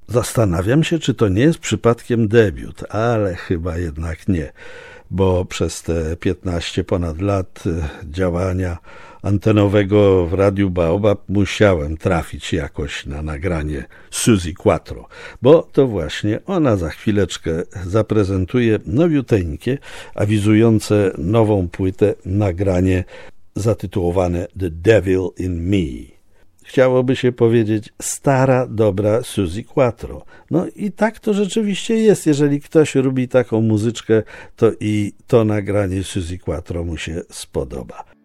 Zastanawiam się, czy to nie jest przypadkiem debiut, ale chyba jednak nie, bo przez te 15 ponad lat działania antenowego w Radiu Baobab musiałem trafić jakoś na nagranie Suzi Quatro, bo to właśnie ona za chwileczkę zaprezentuje nowiuteńkie, awizujące nową płytę nagranie zatytułowane The Devil in Me. Chciałoby się powiedzieć stara, dobra Suzi Quatro. No i tak to rzeczywiście jest. Jeżeli ktoś lubi taką muzyczkę, to i to nagranie Suzi Quatro mu się spodoba.